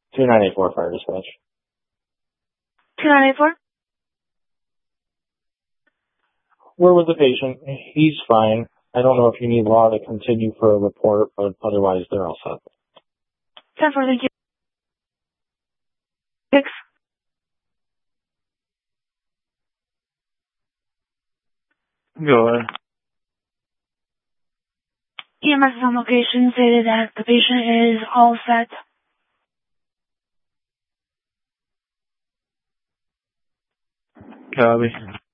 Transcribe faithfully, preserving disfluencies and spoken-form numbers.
two nine eight four fire dispatch. two nine eight four? We're with the patient. He's fine. I don't know if you need law to continue for a report, but otherwise they're all set. ten four, thank you. Six. Go ahead. E M S is on location, stated that the patient is all set. Copy.